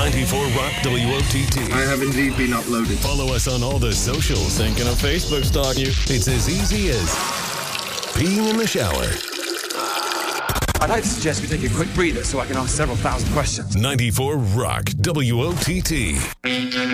94 Rock WOTT. I have indeed been uploaded. Follow us on all the socials. Thinking of Facebook stalking you? It's as easy as peeing in the shower. I'd like to suggest we take a quick breather so I can ask several thousand questions. 94 Rock WOTT.